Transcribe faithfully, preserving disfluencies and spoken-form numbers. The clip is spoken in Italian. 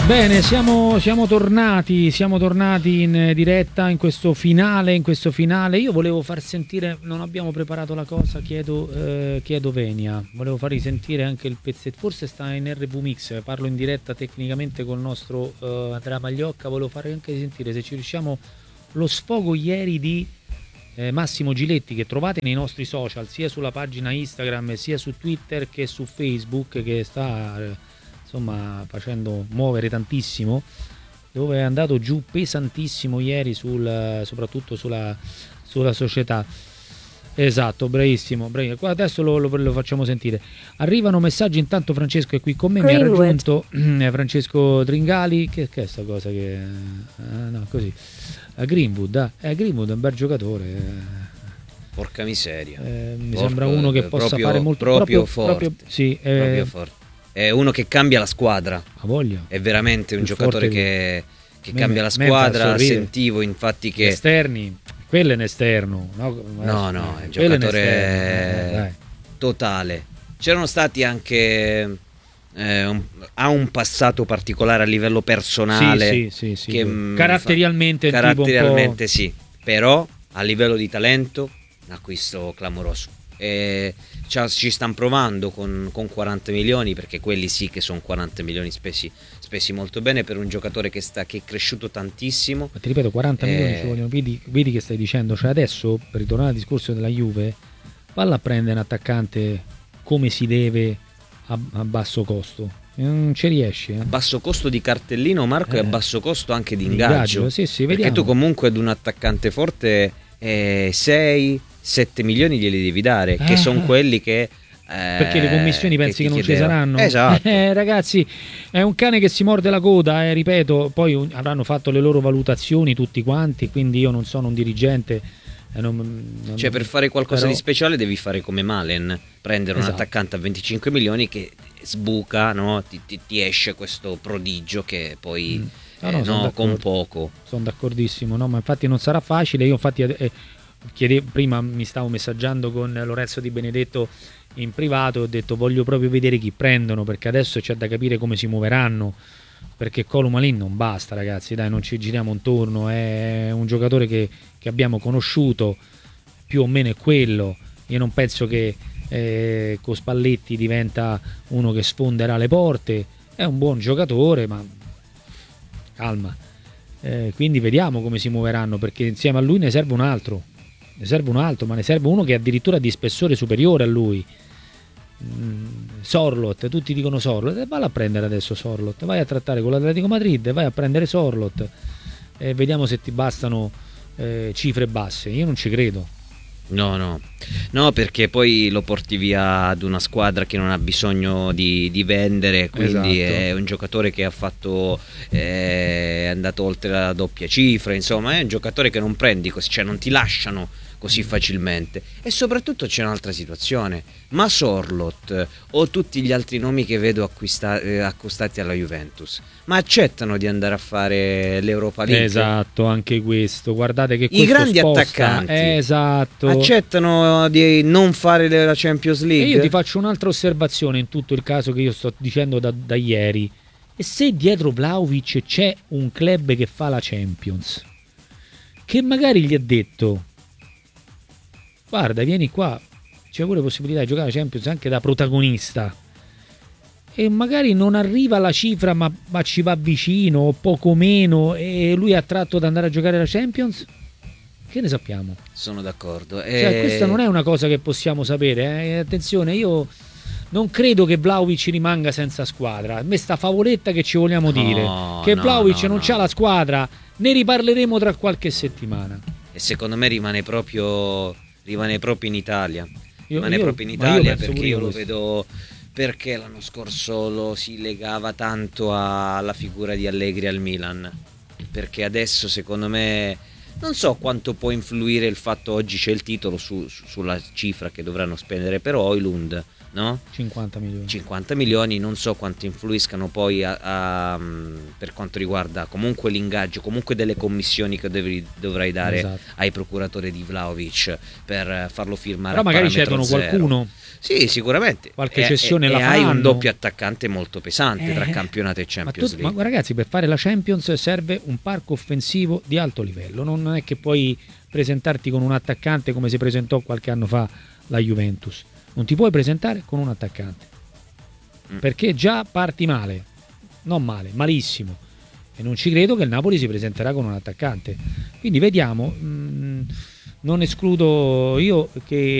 Bene, siamo, siamo tornati, siamo tornati in diretta in questo finale, in questo finale. Io volevo far sentire, non abbiamo preparato la cosa, chiedo, eh, chiedo venia, volevo far risentire anche il pezzetto, forse sta in R V Mix, parlo in diretta tecnicamente col nostro eh, Andrea Magliocca, volevo fare anche risentire se ci riusciamo lo sfogo ieri di eh, Massimo Giletti, che trovate nei nostri social, sia sulla pagina Instagram, sia su Twitter che su Facebook, che sta... Eh, insomma facendo muovere tantissimo, dove è andato giù pesantissimo ieri sul, soprattutto sulla, sulla società. Esatto, bravissimo, bravissimo. Qua adesso lo, lo, lo facciamo sentire. Arrivano messaggi, intanto Francesco è qui con me, mi ha raggiunto eh, Francesco Tringali. Che, che è sta cosa che... Eh, no, così. A Greenwood, eh, Greenwood è un bel giocatore. Eh. Porca miseria. Eh, mi Porco, sembra uno che possa proprio, fare molto... Proprio, proprio forte. Proprio, sì, eh, proprio forte. È uno che cambia la squadra. Ha voglia. È veramente un Più giocatore forte che, che me- cambia la me- squadra. me fa Sentivo infatti che... Esterni, quello è un esterno. No, No, no, è un quello giocatore esterno, eh, dai. totale. C'erano stati anche... Eh, un, ha un passato particolare a livello personale. Sì, sì, sì, sì, che, mh, caratterialmente, fa, tipo un po'... caratterialmente sì. Però a livello di talento, un acquisto clamoroso. E ci stanno provando con, con quaranta milioni, perché quelli sì che sono quaranta milioni spesi, spesi molto bene per un giocatore che, sta, che è cresciuto tantissimo. Ma ti ripeto, quaranta eh... milioni ci vogliono. Vedi, vedi che stai dicendo, cioè adesso, per ritornare al discorso della Juve, valla a prendere un attaccante come si deve a, a basso costo, non ci riesci, eh? A basso costo di cartellino, Marco, eh. e a basso costo anche di Di ingaggio, ingaggio, sì, sì, perché vediamo. tu comunque ad un attaccante forte eh, sei sette milioni glieli devi dare, eh. che sono quelli che eh, perché le commissioni pensi che, che non ci saranno? Esatto. Eh, ragazzi, è un cane che si morde la coda, eh, ripeto, poi un, avranno fatto le loro valutazioni tutti quanti, quindi io non sono un dirigente. Eh, non, non, cioè per fare qualcosa però... di speciale devi fare come Malen, prendere esatto. un attaccante a venticinque milioni che sbuca, no? ti, ti, ti esce questo prodigio che poi mm. no, no, eh, no con poco. Sono d'accordissimo, no? Ma infatti non sarà facile. Io infatti eh, chiede, prima mi stavo messaggiando con Lorenzo Di Benedetto in privato, ho detto voglio proprio vedere chi prendono, perché adesso c'è da capire come si muoveranno, perché Kolomalin non basta, ragazzi, dai, non ci giriamo intorno, è un giocatore che, che abbiamo conosciuto, più o meno è quello. Io non penso che eh, con Spalletti diventa uno che sfonderà le porte, è un buon giocatore, ma calma, eh, quindi vediamo come si muoveranno, perché insieme a lui ne serve un altro, ne serve un altro, ma ne serve uno che addirittura di spessore superiore a lui. mm, Sorlot, tutti dicono Sorlot, e vai a prendere adesso Sorlot, vai a trattare con l'Atletico Madrid, vai a prendere Sorlot e vediamo se ti bastano eh, cifre basse. Io non ci credo. No, no, no, perché poi lo porti via ad una squadra che non ha bisogno di, di vendere, quindi esatto. È un giocatore che ha fatto, eh, è andato oltre la doppia cifra, insomma è un giocatore che non prendi così, cioè non ti lasciano così facilmente. E soprattutto c'è un'altra situazione, ma Sorlot o tutti gli altri nomi che vedo acquista- eh, accostati alla Juventus, ma accettano di andare a fare l'Europa League? Esatto, anche questo, guardate che i grandi sposta, attaccanti esatto, accettano di non fare la Champions League. E io ti faccio un'altra osservazione in tutto il caso che io sto dicendo da, da ieri: e se dietro Vlahovic c'è un club che fa la Champions, che magari gli ha detto guarda vieni qua, c'è pure possibilità di giocare la Champions anche da protagonista, e magari non arriva alla cifra ma, ma ci va vicino o poco meno, e lui è attratto ad andare a giocare la Champions, che ne sappiamo? Sono d'accordo. Cioè, e... questa non è una cosa che possiamo sapere, eh? Attenzione, io non credo che Vlahovic rimanga senza squadra. A me sta favoletta che ci vogliamo no, dire che no, Vlahovic no, non no. c'ha la squadra, ne riparleremo tra qualche settimana. E secondo me rimane proprio rimane proprio in Italia. Io, rimane io, proprio in Italia io perché io lo questo. vedo, perché l'anno scorso lo si legava tanto alla figura di Allegri al Milan, perché adesso secondo me Non so quanto può influire il fatto oggi c'è il titolo su, su, sulla cifra che dovranno spendere per Højlund, no? cinquanta milioni. cinquanta milioni, non so quanto influiscano poi a, a, per quanto riguarda comunque l'ingaggio, comunque delle commissioni che devi, dovrai dare Esatto. ai procuratori di Vlahovic per farlo firmare. Però a magari parametro cedono zero. qualcuno. Sì, sicuramente. Qualche e, cessione e, la e hai faranno. un doppio attaccante molto pesante Eh, tra campionato e Ma, Champions tu, League. ma ragazzi, per fare la Champions serve un parco offensivo di alto livello. Non è che puoi presentarti con un attaccante come si presentò qualche anno fa la Juventus. Non ti puoi presentare con un attaccante. Mm. Perché già parti male. Non male, malissimo. E non ci credo che il Napoli si presenterà con un attaccante. Quindi vediamo. Mh, non escludo io che